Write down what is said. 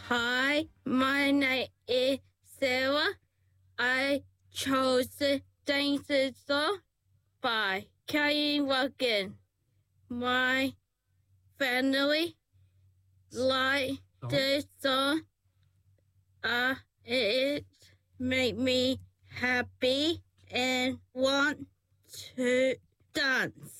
Hi, my name is Sarah. I chose the Dancing Song by Kelly Rogers. My family like this song. It make me happy and want to dance.